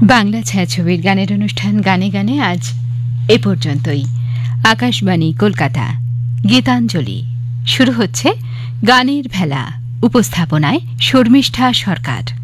বাংলা ছায়াছবির গানের অনুষ্ঠান গানে গানে আজ এ পর্যন্তই। আকাশবাণী কলকাতা, গীতাঞ্জলি শুরু হচ্ছে গানের ভেলা। উপস্থাপনায় শর্মিষ্ঠা সরকার।